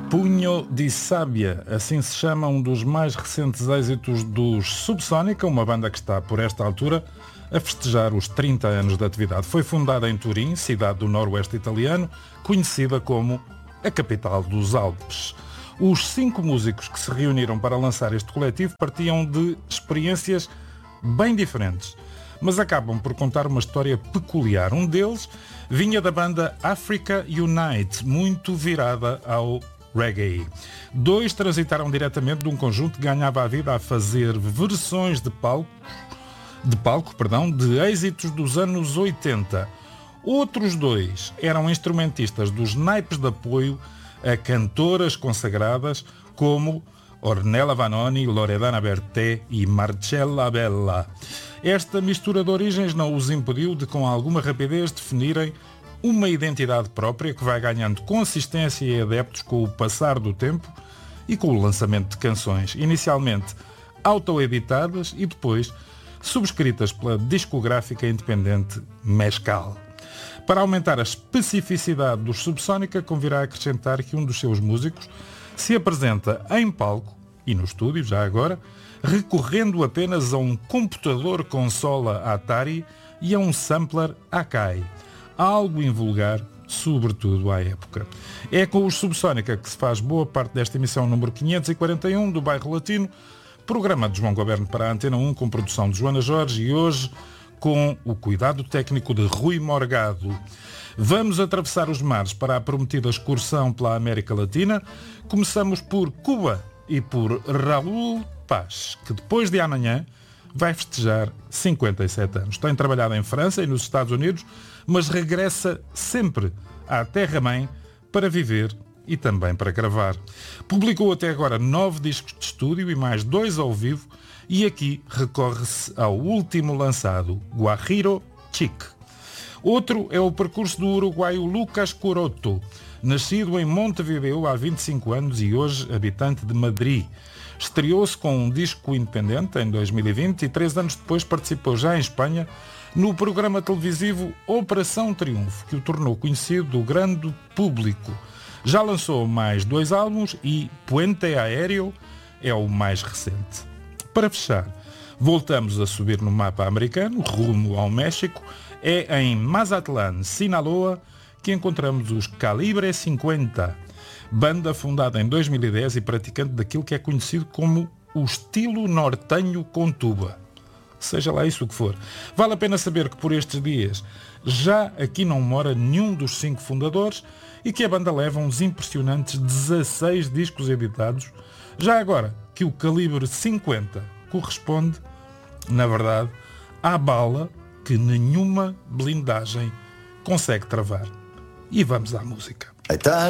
Punho di Sabbia, assim se chama um dos mais recentes êxitos dos Subsónica, uma banda que está, por esta altura, a festejar os 30 anos de atividade. Foi fundada em Turim, cidade do noroeste italiano, conhecida como a capital dos Alpes. Os 5 músicos que se reuniram para lançar este coletivo partiam de experiências bem diferentes, mas acabam por contar uma história peculiar. Um deles vinha da banda Africa Unite, muito virada ao reggae. 2 transitaram diretamente de um conjunto que ganhava a vida a fazer versões de palco, de êxitos dos anos 80. Outros 2 eram instrumentistas dos naipes de apoio a cantoras consagradas como Ornella Vanoni, Loredana Bertè e Marcella Bella. Esta mistura de origens não os impediu de, com alguma rapidez, definirem uma identidade própria que vai ganhando consistência e adeptos com o passar do tempo e com o lançamento de canções, inicialmente autoeditadas e depois subscritas pela discográfica independente Mescal. Para aumentar a especificidade dos Subsónica, convirá acrescentar que um dos seus músicos se apresenta em palco e no estúdio, já agora, recorrendo apenas a um computador consola Atari e a um sampler Akai. Algo invulgar, sobretudo à época. É com os Subsónica que se faz boa parte desta emissão número 541 do Bairro Latino, programa de João Goberno para a Antena 1 com produção de Joana Jorge e hoje com o cuidado técnico de Rui Morgado. Vamos atravessar os mares para a prometida excursão pela América Latina. Começamos por Cuba e por Raul Paz, que depois de amanhã vai festejar 57 anos. Tem trabalhado em França e nos Estados Unidos, mas regressa sempre à terra-mãe para viver e também para gravar. Publicou até agora 9 discos de estúdio e mais 2 ao vivo, e aqui recorre-se ao último lançado, Guajiro Chic. Outro é o percurso do uruguaio Lucas Coroto, nascido em Montevideo há 25 anos e hoje habitante de Madrid. Estreou-se com um disco independente em 2020 e 3 anos depois participou já em Espanha no programa televisivo Operação Triunfo, que o tornou conhecido do grande público. Já lançou mais 2 álbuns e Puente Aéreo é o mais recente. Para fechar, voltamos a subir no mapa americano, rumo ao México. É em Mazatlán, Sinaloa, que encontramos os Calibre 50, banda fundada em 2010 e praticante daquilo que é conhecido como o estilo nortenho com tuba. Seja lá isso o que for. Vale a pena saber que por estes dias já aqui não mora nenhum dos 5 fundadores e que a banda leva uns impressionantes 16 discos editados. Já agora que o calibre 50 corresponde, na verdade, à bala que nenhuma blindagem consegue travar. E vamos à música.